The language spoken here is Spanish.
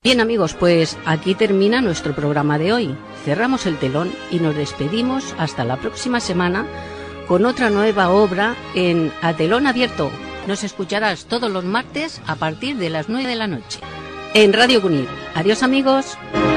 Bien amigos, pues aquí termina nuestro programa de hoy. Cerramos el telón y nos despedimos hasta la próxima semana con otra nueva obra en A Telón Abierto. Nos escucharás todos los martes a partir de las 9 de la noche en Radio Cunit. Adiós amigos.